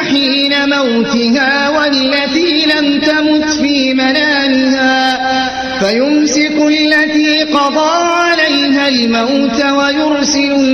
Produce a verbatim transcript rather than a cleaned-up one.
حين موتها والتي لم تمت في منامها فيمسك التي قضى عليها الموت ويرسل